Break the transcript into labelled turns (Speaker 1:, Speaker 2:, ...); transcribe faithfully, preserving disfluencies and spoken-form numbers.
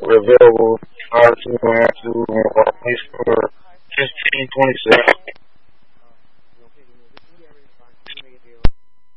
Speaker 1: we're available five two one two and please for fifteen twenty six.